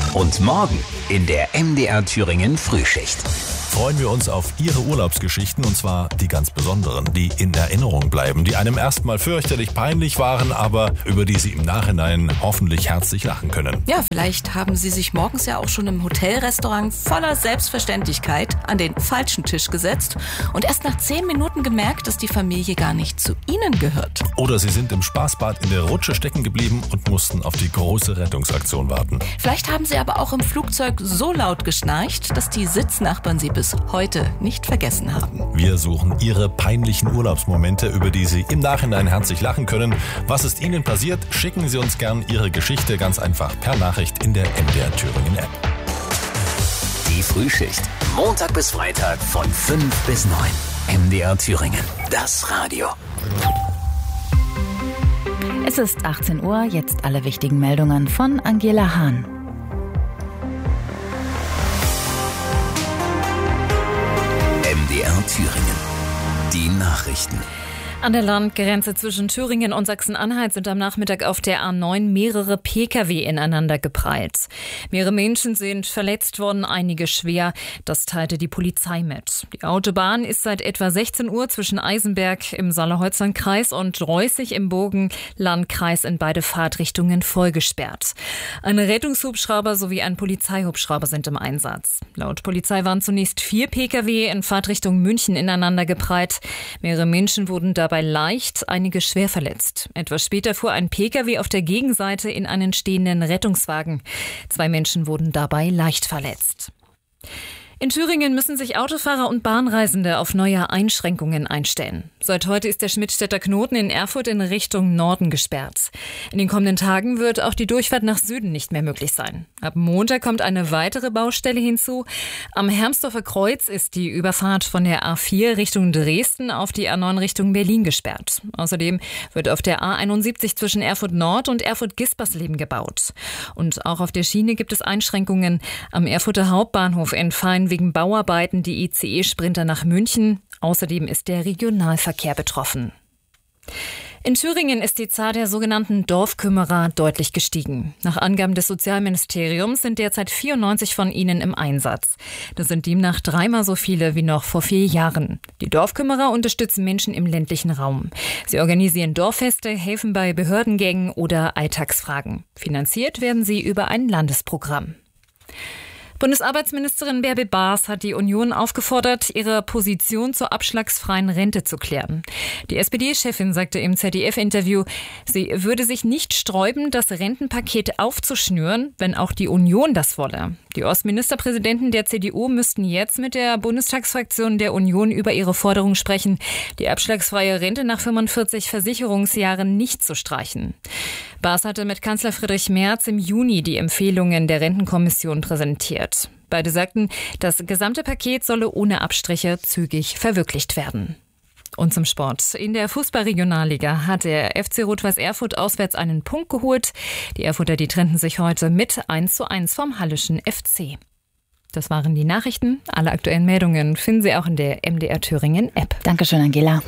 Und morgen in der MDR Thüringen Frühschicht freuen wir uns auf Ihre Urlaubsgeschichten, und zwar die ganz besonderen, die in Erinnerung bleiben, die einem erstmal fürchterlich peinlich waren, aber über die Sie im Nachhinein hoffentlich herzlich lachen können. Ja, vielleicht haben Sie sich morgens ja auch schon im Hotelrestaurant voller Selbstverständlichkeit an den falschen Tisch gesetzt und erst nach 10 Minuten gemerkt, dass die Familie gar nicht zu Ihnen gehört. Oder Sie sind im Spaßbad in der Rutsche stecken geblieben und mussten auf die große Rettungsaktion warten. Vielleicht haben Sie aber auch im Flugzeug so laut geschnarcht, dass die Sitznachbarn Sie bis heute nicht vergessen haben. Wir suchen Ihre peinlichen Urlaubsmomente, über die Sie im Nachhinein herzlich lachen können. Was ist Ihnen passiert? Schicken Sie uns gern Ihre Geschichte ganz einfach per Nachricht in der MDR Thüringen App. Die Frühschicht, Montag bis Freitag von 5 bis 9. MDR Thüringen, das Radio. Es ist 18 Uhr, jetzt alle wichtigen Meldungen von Angela Hahn. MDR Thüringen. Die Nachrichten. An der Landgrenze zwischen Thüringen und Sachsen-Anhalt sind am Nachmittag auf der A9 mehrere Pkw ineinander geprallt. Mehrere Menschen sind verletzt worden, einige schwer. Das teilte die Polizei mit. Die Autobahn ist seit etwa 16 Uhr zwischen Eisenberg im Saale-Holzland-Kreis und Reußig im Burgenlandkreis in beide Fahrtrichtungen vollgesperrt. Ein Rettungshubschrauber sowie ein Polizeihubschrauber sind im Einsatz. Laut Polizei waren zunächst 4 Pkw in Fahrtrichtung München ineinander geprallt. Mehrere Menschen wurden dabei leicht, einige schwer verletzt. Etwas später fuhr ein Pkw auf der Gegenseite in einen stehenden Rettungswagen. 2 Menschen wurden dabei leicht verletzt. In Thüringen müssen sich Autofahrer und Bahnreisende auf neue Einschränkungen einstellen. Seit heute ist der Schmidtstädter Knoten in Erfurt in Richtung Norden gesperrt. In den kommenden Tagen wird auch die Durchfahrt nach Süden nicht mehr möglich sein. Ab Montag kommt eine weitere Baustelle hinzu. Am Hermsdorfer Kreuz ist die Überfahrt von der A4 Richtung Dresden auf die A9 Richtung Berlin gesperrt. Außerdem wird auf der A71 zwischen Erfurt Nord und Erfurt-Gispersleben gebaut. Und auch auf der Schiene gibt es Einschränkungen. Am Erfurter Hauptbahnhof entfallen wegen Bauarbeiten die ICE-Sprinter nach München. Außerdem ist der Regionalverkehr betroffen. In Thüringen ist die Zahl der sogenannten Dorfkümmerer deutlich gestiegen. Nach Angaben des Sozialministeriums sind derzeit 94 von ihnen im Einsatz. Das sind demnach 3-mal so viele wie noch vor 4 Jahren. Die Dorfkümmerer unterstützen Menschen im ländlichen Raum. Sie organisieren Dorffeste, helfen bei Behördengängen oder Alltagsfragen. Finanziert werden sie über ein Landesprogramm. Bundesarbeitsministerin Bärbel Baas hat die Union aufgefordert, ihre Position zur abschlagsfreien Rente zu klären. Die SPD-Chefin sagte im ZDF-Interview, sie würde sich nicht sträuben, das Rentenpaket aufzuschnüren, wenn auch die Union das wolle. Die Ostministerpräsidenten der CDU müssten jetzt mit der Bundestagsfraktion der Union über ihre Forderung sprechen, die abschlagsfreie Rente nach 45 Versicherungsjahren nicht zu streichen. Baas hatte mit Kanzler Friedrich Merz im Juni die Empfehlungen der Rentenkommission präsentiert. Beide sagten, das gesamte Paket solle ohne Abstriche zügig verwirklicht werden. Und zum Sport. In der Fußball-Regionalliga hat der FC Rot-Weiß Erfurt auswärts einen Punkt geholt. Die Erfurter, die trennten sich heute mit 1:1 vom Halleschen FC. Das waren die Nachrichten. Alle aktuellen Meldungen finden Sie auch in der MDR Thüringen App. Dankeschön, Angela.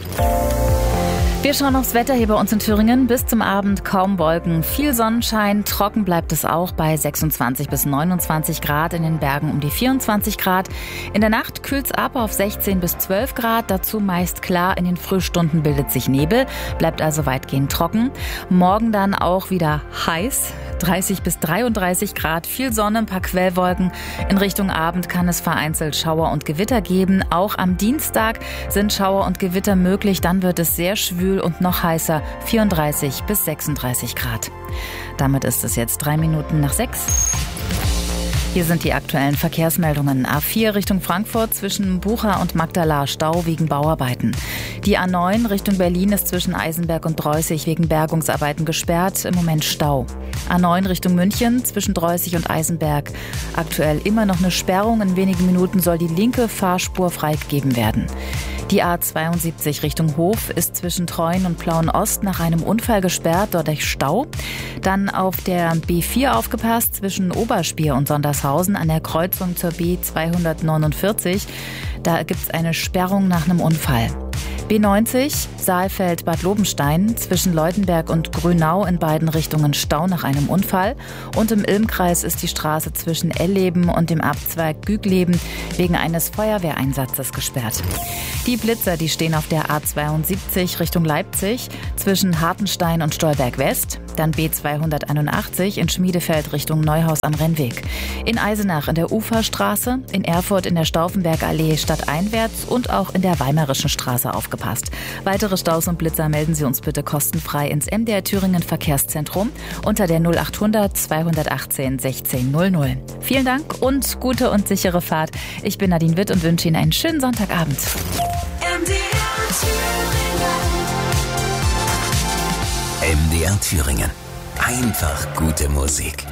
Wir schauen aufs Wetter hier bei uns in Thüringen. Bis zum Abend kaum Wolken, viel Sonnenschein. Trocken bleibt es auch bei 26 bis 29 Grad, in den Bergen um die 24 Grad. In der Nacht kühlt es ab auf 16 bis 12 Grad. Dazu meist klar, in den Frühstunden bildet sich Nebel, bleibt also weitgehend trocken. Morgen dann auch wieder heiß. 30 bis 33 Grad, viel Sonne, ein paar Quellwolken. In Richtung Abend kann es vereinzelt Schauer und Gewitter geben. Auch am Dienstag sind Schauer und Gewitter möglich. Dann wird es sehr schwül und noch heißer, 34 bis 36 Grad. Damit ist es jetzt 3 Minuten nach 6. Hier sind die aktuellen Verkehrsmeldungen. A4 Richtung Frankfurt zwischen Bucha und Magdala Stau wegen Bauarbeiten. Die A9 Richtung Berlin ist zwischen Eisenberg und Reußig wegen Bergungsarbeiten gesperrt. Im Moment Stau. A9 Richtung München zwischen Reußig und Eisenberg. Aktuell immer noch eine Sperrung. In wenigen Minuten soll die linke Fahrspur freigegeben werden. Die A72 Richtung Hof ist zwischen Treuen und Plauen-Ost nach einem Unfall gesperrt, dort durch Stau. Dann auf der B4 aufgepasst, zwischen Oberspier und Sondershausen an der Kreuzung zur B249. Da gibt es eine Sperrung nach einem Unfall. B90 Saalfeld-Bad Lobenstein, zwischen Leutenberg und Grünau in beiden Richtungen Stau nach einem Unfall. Und im Ilmkreis ist die Straße zwischen Elleben und dem Abzweig Gügleben wegen eines Feuerwehreinsatzes gesperrt. Die Blitzer, die stehen auf der A72 Richtung Leipzig zwischen Hartenstein und Stolberg West. Dann B281 in Schmiedefeld Richtung Neuhaus am Rennweg. In Eisenach in der Uferstraße, in Erfurt in der Stauffenbergallee stadteinwärts und auch in der Weimarischen Straße aufgepasst. Weitere Staus und Blitzer melden Sie uns bitte kostenfrei ins MDR Thüringen Verkehrszentrum unter der 0800 218 1600. Vielen Dank und gute und sichere Fahrt. Ich bin Nadine Witt und wünsche Ihnen einen schönen Sonntagabend. MDR Thüringen. Einfach gute Musik.